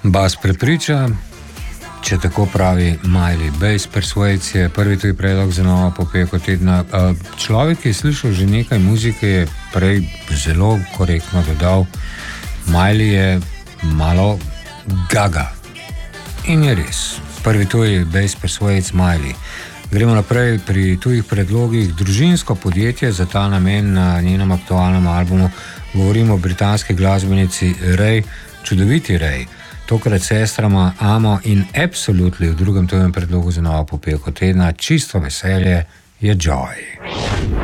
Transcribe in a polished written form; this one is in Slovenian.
Bas prepriča, če tako pravi Miley. Bass Persuades je prvi tuj predlog za novo popevko tedna. Človek, ki je slišal že nekaj muzike, je prej zelo korektno dodal, Miley je malo gaga. In je res. Prvi tuj Bass Persuades Miley. Gremo naprej pri tujih predlogih. Družinsko podjetje za ta namen na njenem aktualnem albumu govorimo o britanski glasbenici Ray, čudoviti Ray. Tokrat sestrama Amo in Absolutely v drugem tujem predlogu za novo popevko tedna. Čisto veselje je Joy.